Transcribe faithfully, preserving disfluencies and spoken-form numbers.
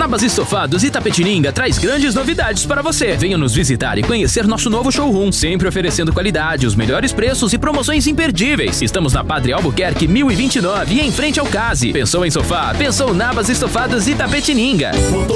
Nabas Estofados Itapetininga traz grandes novidades para você. Venha nos visitar e conhecer nosso novo showroom, sempre oferecendo qualidade, os melhores preços e promoções imperdíveis. Estamos na Padre Albuquerque mil e vinte e nove e em frente ao Case. Pensou em sofá? Pensou Nabas Estofados Itapetininga.